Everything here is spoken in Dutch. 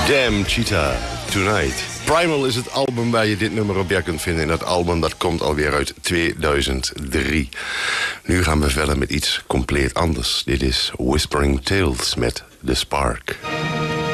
Damn Cheetah Tonight. Primal is het album waar je dit nummer op kunt vinden. En dat album dat komt alweer uit 2003. Nu gaan we verder met iets compleet anders. Dit is Whispering Tales met The Spark.